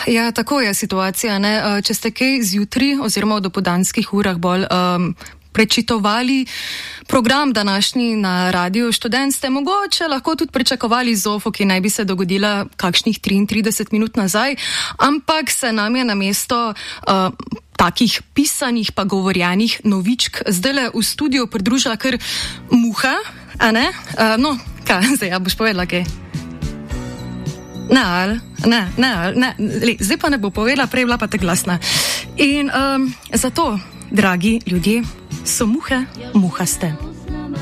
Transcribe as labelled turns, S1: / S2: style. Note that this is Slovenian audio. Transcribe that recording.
S1: Ja, tako je situacija, ne? Če ste kaj zjutri oziroma v dopoldanskih urah bolj prečitovali program današnji na Radiu Študent, ste mogoče lahko tudi pričakovali zofo, ki naj bi se dogodila kakšnih 33 minut nazaj, ampak se nam je namesto takih pisanih pa govorjenih novičk zdajle v studiu pridružila kar muha, a ne? No, kaj, zdaj, boš povedala kaj? Ne, zdaj pa ne bo povedala, prej bila pa te glasna. In zato, dragi ljudje, so muhe muhaste.